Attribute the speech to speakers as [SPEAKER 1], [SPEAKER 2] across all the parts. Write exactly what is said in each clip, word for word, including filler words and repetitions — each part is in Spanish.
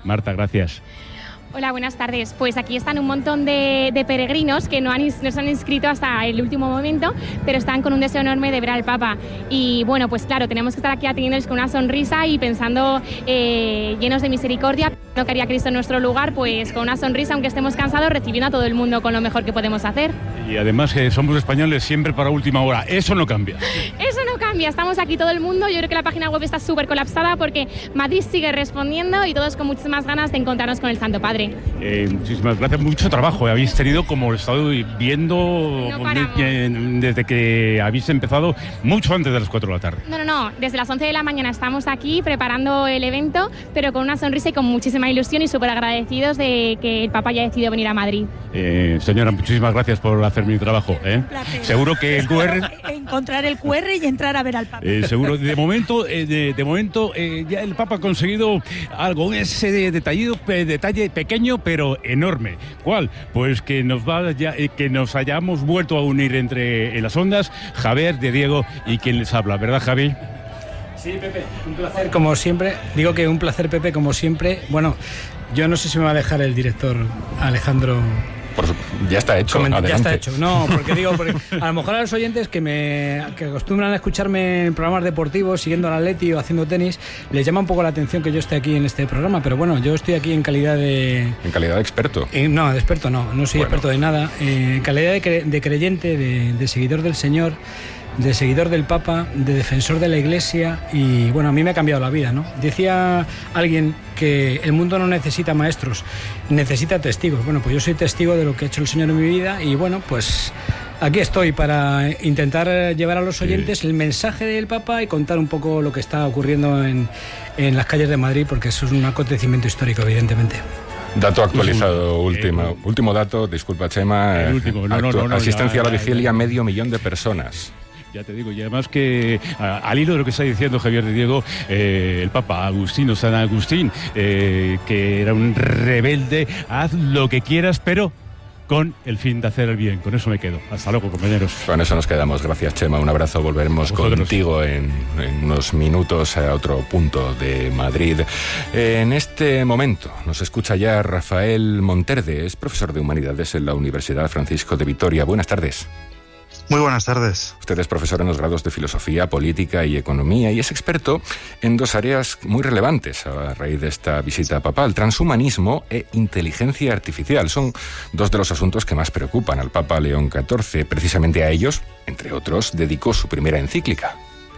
[SPEAKER 1] Marta, gracias.
[SPEAKER 2] Hola, buenas tardes. Pues aquí están un montón de, de peregrinos que no, han, no se han inscrito hasta el último momento, pero están con un deseo enorme de ver al Papa. Y bueno, pues claro, tenemos que estar aquí atendiéndoles con una sonrisa y pensando eh, llenos de misericordia. No quería Cristo en nuestro lugar, pues con una sonrisa, aunque estemos cansados, recibiendo a todo el mundo con lo mejor que podemos hacer.
[SPEAKER 1] Y además que somos españoles siempre para última hora. Eso no cambia.
[SPEAKER 2] Eso no cambia. Estamos aquí todo el mundo. Yo creo que la página web está súper colapsada porque Madrid sigue respondiendo y todos con muchísimas ganas de encontrarnos con el Santo Padre.
[SPEAKER 1] Eh, muchísimas gracias. Mucho trabajo habéis tenido, como he estado viendo
[SPEAKER 2] No
[SPEAKER 1] de, desde que habéis empezado, mucho antes de las cuatro de la tarde.
[SPEAKER 2] No, no, no. Desde las once de la mañana estamos aquí preparando el evento, pero con una sonrisa y con muchísima ilusión y súper agradecidos de que el Papa haya decidido venir a Madrid.
[SPEAKER 1] Eh, señora, muchísimas gracias por hacer mi trabajo. ¿eh? Seguro que el cu erre...
[SPEAKER 3] Encontrar el cu erre y entrar a ver al Papa.
[SPEAKER 1] Eh, seguro. De momento, eh, de, de momento eh, ya el Papa ha conseguido algo, ese de, detallado, pe, detalle pequeño pero enorme. ¿Cuál? Pues que nos vaya, eh, que nos hayamos vuelto a unir entre en las ondas, Javier, de Diego y quien les habla, ¿verdad, Javi?
[SPEAKER 4] Sí, Pepe, un placer como siempre. Digo que un placer, Pepe, como siempre. Bueno, yo no sé si me va a dejar el director Alejandro.
[SPEAKER 5] Por su... Ya está hecho,
[SPEAKER 4] Coment...
[SPEAKER 5] adelante.
[SPEAKER 4] Ya está hecho, no, porque digo, porque a lo mejor a los oyentes que me que acostumbran a escucharme en programas deportivos, siguiendo al Atleti o haciendo tenis, les llama un poco la atención que yo esté aquí en este programa, pero bueno, yo estoy aquí en calidad de...
[SPEAKER 5] ¿En calidad de experto?
[SPEAKER 4] Eh, no, de experto no, no soy bueno. experto de nada, eh, en calidad de, cre... de creyente, de, de seguidor del Señor, de seguidor del Papa, de defensor de la Iglesia, y bueno, a mí me ha cambiado la vida, ¿no? Decía alguien que el mundo no necesita maestros, necesita testigos. Bueno, pues yo soy testigo de lo que ha hecho el Señor en mi vida y bueno, pues aquí estoy para intentar llevar a los oyentes sí. el mensaje del Papa y contar un poco lo que está ocurriendo en, en las calles de Madrid, porque eso es un acontecimiento histórico, evidentemente.
[SPEAKER 5] Dato actualizado, último, eh, último dato, disculpa Chema,
[SPEAKER 1] el último, no, no, no, no,
[SPEAKER 5] asistencia
[SPEAKER 1] ya,
[SPEAKER 5] a la
[SPEAKER 1] ya,
[SPEAKER 5] vigilia,
[SPEAKER 1] ya, ya.
[SPEAKER 5] medio millón de personas.
[SPEAKER 1] Ya te digo, y además que a, al hilo de lo que está diciendo Javier de Diego, eh, el Papa Agustino, San Agustín, eh, que era un rebelde, haz lo que quieras, pero con el fin de hacer el bien. Con eso me quedo. Hasta luego, compañeros.
[SPEAKER 5] Con eso nos quedamos. Gracias, Chema. Un abrazo. Volveremos contigo en, en unos minutos a otro punto de Madrid. En este momento nos escucha ya Rafael Monterde, es profesor de Humanidades en la Universidad Francisco de Vitoria. Buenas tardes.
[SPEAKER 6] Muy buenas tardes.
[SPEAKER 5] Usted es profesor en los grados de Filosofía, Política y Economía y es experto en dos áreas muy relevantes a raíz de esta visita papal: transhumanismo e inteligencia artificial. Son dos de los asuntos que más preocupan al Papa León catorce. Precisamente a ellos, entre otros, dedicó su primera encíclica.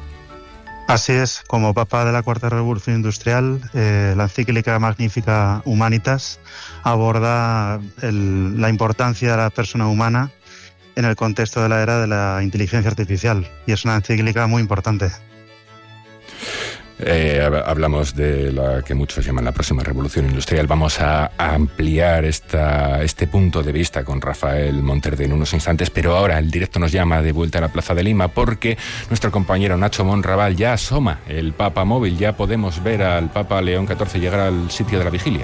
[SPEAKER 6] Así es, como Papa de la Cuarta Revolución Industrial, eh, la encíclica Magnificat Humanitas aborda el, la importancia de la persona humana en el contexto de la era de la inteligencia artificial, y es una encíclica muy importante.
[SPEAKER 5] Eh, hablamos de la que muchos llaman la próxima revolución industrial. Vamos a ampliar esta, este punto de vista con Rafael Monterde en unos instantes, pero ahora el directo nos llama de vuelta a la Plaza de Lima porque nuestro compañero Nacho Monraval ya asoma el Papa móvil. Ya podemos ver al Papa León catorce llegar al sitio de la vigilia.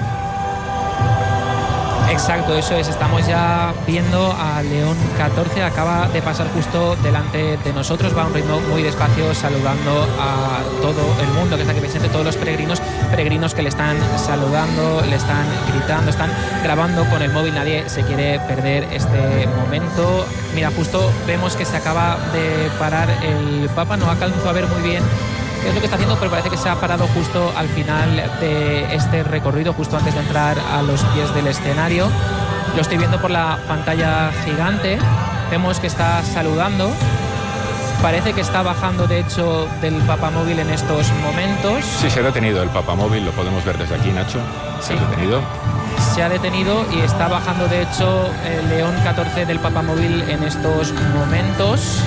[SPEAKER 7] Exacto, eso es, estamos ya viendo a León catorce, acaba de pasar justo delante de nosotros, va a un ritmo muy despacio saludando a todo el mundo que está aquí presente, todos los peregrinos, peregrinos que le están saludando, le están gritando, están grabando con el móvil, nadie se quiere perder este momento. Mira, justo vemos que se acaba de parar el Papa, no alcanzo a ver muy bien qué es lo que está haciendo, pero parece que se ha parado justo al final de este recorrido, justo antes de entrar a los pies del escenario. Lo estoy viendo por la pantalla gigante, vemos que está saludando, parece que está bajando de hecho del papamóvil en estos momentos.
[SPEAKER 5] Sí, se ha detenido el papamóvil, lo podemos ver desde aquí, Nacho. Se
[SPEAKER 7] sí.
[SPEAKER 5] ha detenido.
[SPEAKER 7] Se ha detenido y está bajando de hecho el León catorce del papamóvil en estos momentos.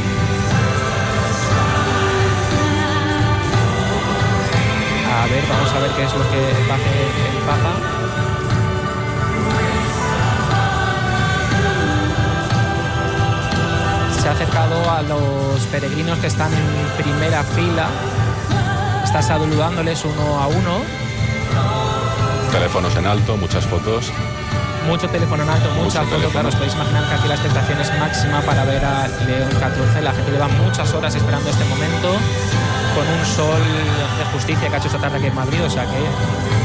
[SPEAKER 7] A ver, vamos a ver qué es lo que va a hacer el Papa. Se ha acercado a los peregrinos que están en primera fila. Está saludándoles uno a uno.
[SPEAKER 5] Teléfonos en alto, muchas fotos.
[SPEAKER 7] Mucho teléfono en alto, muchas fotos. Claro, os podéis imaginar que aquí la expectación es máxima para ver a León catorce. La gente lleva muchas horas esperando este momento, con un sol de justicia que ha hecho esta tarde aquí en Madrid, o sea que